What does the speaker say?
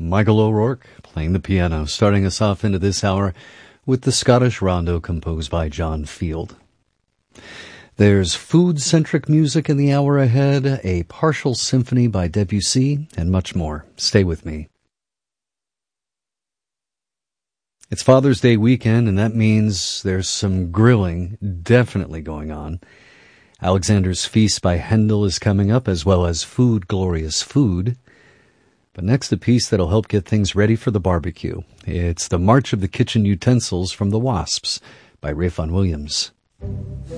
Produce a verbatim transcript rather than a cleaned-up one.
Michael O'Rourke playing the piano, starting us off into this hour with the Scottish Rondo composed by John Field. There's food-centric music in the hour ahead, a partial symphony by Debussy, and much more. Stay with me. It's Father's Day weekend, and that means there's some grilling definitely going on. Alexander's Feast by Handel is coming up, as well as Food, Glorious Food. But next, a piece that'll help get things ready for the barbecue. It's the March of the Kitchen Utensils from the Wasps by Ralph Vaughan Williams.